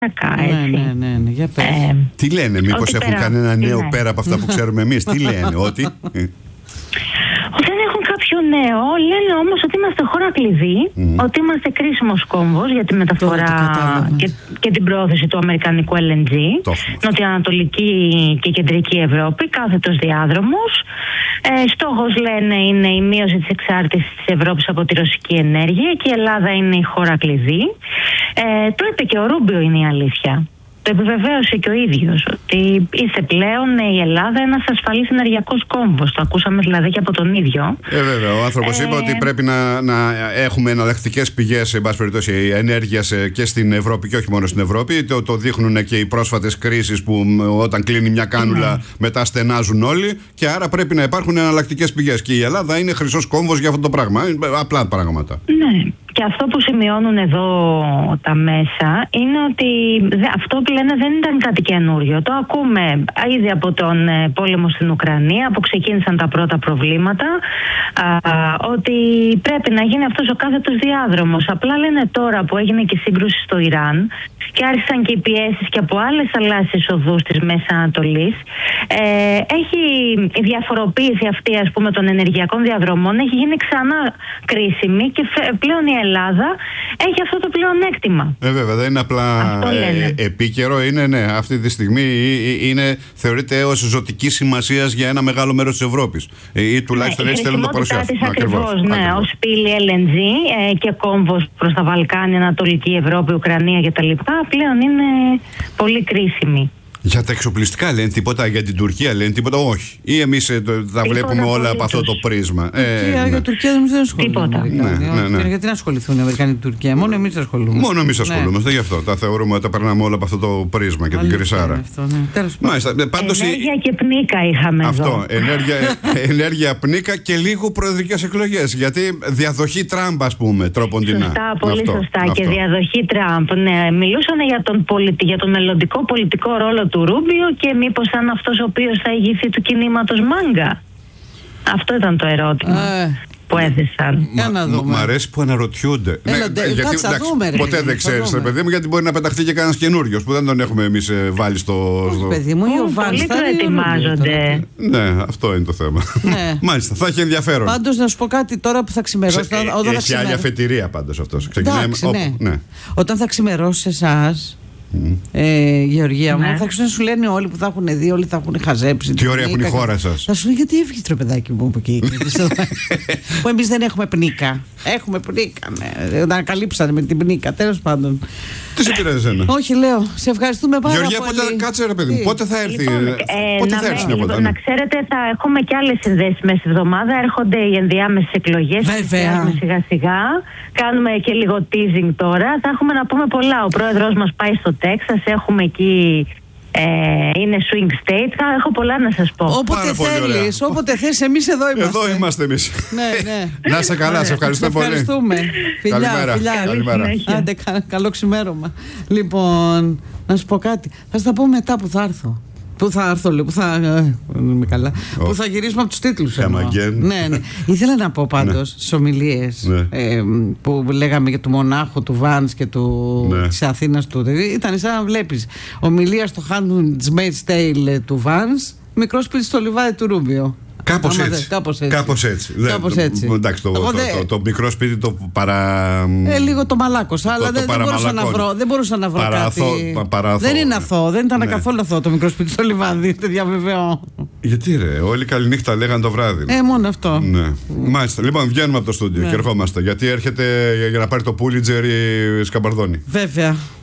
Ναι, για πες. Τι λένε, μήπως έχουν κανένα νέο πέρα από αυτά που ξέρουμε εμείς? Τι λένε, ότι... Δεν έχουν κάποιο νέο. Λένε όμως ότι είμαστε χώρα κλειδί, ότι είμαστε κρίσιμος κόμβος για τη μεταφορά και την προώθηση του αμερικανικού LNG, νοτιοανατολική και κεντρική Ευρώπη, κάθετος διάδρομος. Στόχος, λένε, είναι η μείωση της εξάρτησης της Ευρώπης από τη ρωσική ενέργεια και η Ελλάδα είναι η χώρα κλειδί. Το είπε και ο Ρούμπιο, είναι η αλήθεια. Το επιβεβαίωσε και ο ίδιος, ότι είστε πλέον η Ελλάδα ένας ασφαλής ενεργειακός κόμβος. Το ακούσαμε δηλαδή και από τον ίδιο. Βέβαια, ο άνθρωπος είπε ότι πρέπει να έχουμε εναλλακτικές πηγές, εν πάση περιπτώσει, ενέργειας και στην Ευρώπη και όχι μόνο στην Ευρώπη. Το δείχνουν και οι πρόσφατες κρίσεις που όταν κλείνει μια κάνουλα μετά στενάζουν όλοι. Και άρα πρέπει να υπάρχουν εναλλακτικές πηγές. Και η Ελλάδα είναι χρυσός κόμβος για αυτό το πράγμα. Απλά πράγματα. Ναι. Και αυτό που σημειώνουν εδώ τα μέσα είναι ότι αυτό που λένε δεν ήταν κάτι καινούριο. Το ακούμε ήδη από τον πόλεμο στην Ουκρανία, που ξεκίνησαν τα πρώτα προβλήματα, ότι πρέπει να γίνει αυτός ο κάθετος διάδρομος. Απλά λένε τώρα που έγινε και σύγκρουση στο Ιράν και άρχισαν και οι πιέσεις και από άλλες θαλάσσιες οδούς της Μέσης Ανατολής, έχει η διαφοροποίηση αυτή, ας πούμε, των ενεργειακών διαδρομών έχει γίνει ξανά κρίσιμη και πλέον η Ελλάδα έχει αυτό το πλεονέκτημα. Βέβαια, δεν είναι απλά επίκαιρο, είναι αυτή τη στιγμή θεωρείται ως ζωτικής σημασίας για ένα μεγάλο μέρος της Ευρώπης. Ή τουλάχιστον έτσι θέλουν να το παρουσιάσουν. Ακριβώς, ως πύλη LNG και κόμβος προς τα Βαλκάνια, Ανατολική Ευρώπη, Ουκρανία κτλ. Πλέον είναι πολύ κρίσιμη. Για τα εξοπλιστικά λένε τίποτα, για την Τουρκία λένε τίποτα, όχι? Ή εμείς τα βλέπουμε όλα από αυτό το πρίσμα? Για την Τουρκία δεν ασχολούνται. Γιατί να ασχοληθούν οι Αμερικανοί με την Τουρκία? Μόνο εμείς ασχολούμαστε. Μόνο εμείς ασχολούμαστε, γι' αυτό τα θεωρούμε ότι τα περνάμε όλα από αυτό το πρίσμα και την κρυσάρα. Ενέργεια και πνίκα είχαμε αυτό. Ενέργεια, πνίκα και λίγο προεδρικές εκλογές. Γιατί διαδοχή Τραμπ, ας πούμε, τρόποντινά. Σωστά, πολύ σωστά. Και διαδοχή Τραμπ. Μιλούσαν για τον μελλοντικό πολιτικό ρόλο του Ρούμπιο και μήπως αν αυτός ο οποίος θα ηγηθεί του κινήματος Μάγκα. Αυτό ήταν το ερώτημα που έθεσαν. Μ' αρέσει που αναρωτιούνται. Ποτέ δεν ξέρεις, παιδί μου, γιατί μπορεί να πεταχτεί και κανένας καινούριος που δεν τον έχουμε εμείς βάλει στο. Παιδί μου, πολλοί το ετοιμάζονται. Ναι, αυτό είναι το θέμα. Μάλιστα, θα έχει ενδιαφέρον. Πάντως να σου πω κάτι τώρα που θα ξημερώσει. Έχει άλλη αφετηρία πάντως αυτός. Όταν θα ξημερώσει εσάς, Γεωργία μου, θα ξέρουν, σου λένε όλοι που θα έχουν δει, όλοι θα έχουν χαζέψει. Τι ωραία που είναι η χώρα σας. Θα σου λένε γιατί έφυγε το παιδάκι μου από εκεί. Που εμείς δεν έχουμε πνίκα. Έχουμε πνίκα, ναι. Τα ανακαλύψανε με την πνίκα, τέλος πάντων. Τι σε πειράζει εσένα? Όχι, λέω, σε ευχαριστούμε πάρα πολύ. Γεωργία, κάτσε ρε παιδί μου, πότε θα έρθει? Πότε θα έρθει να ξέρετε, θα έχουμε και άλλες συνδέσεις μέσα στη εβδομάδα. Έρχονται οι ενδιάμεσες εκλογές. Βέβαια. Σιγά-σιγά. Κάνουμε και λίγο teasing τώρα. Θα έχουμε να πούμε πολλά. Ο πρόεδρος μας πάει στο Τέξας. Έχουμε εκεί. Είναι swing state. Έχω πολλά να σας πω. Όποτε θες, εμείς εδώ είμαστε. Εδώ είμαστε εμείς. Ναι. Να είσαι καλά, σε ευχαριστώ πολύ. Ευχαριστούμε. Καλημέρα. Άντε, καλό ξημέρωμα. Λοιπόν, να σου πω κάτι. Θα σου τα πω μετά που θα έρθω. Πού θα έρθω, λέω, πού θα γυρίσουμε από τους τίτλους. Ναι. Ήθελα να πω πάντως στις ομιλίες που λέγαμε για του μονάχου, του Βάνς και της Αθήνας του. Ήταν σαν να βλέπεις ομιλία στο Handmaid's Tale του Βάνς, μικρό σπίτι στο λιβάδι του Ρούμπιο. Κάπως έτσι. Εντάξει, το μικρό σπίτι το λίγο το μαλάκωσα, αλλά δεν μπορούσα να βρω κάτι. Δεν είναι αθώο, δεν ήταν καθόλου αθώο το μικρό σπίτι στο λιβάδι, το διαβεβαιώ. Γιατί ρε, όλοι καληνύχτα λέγαν το βράδυ. Μόνο αυτό. Μάλιστα, λοιπόν, βγαίνουμε από το στούντιο και ερχόμαστε. Γιατί έρχεται για να πάρει το Πούλιτζερ η Σκαμπαρδόνη. Βέβαια.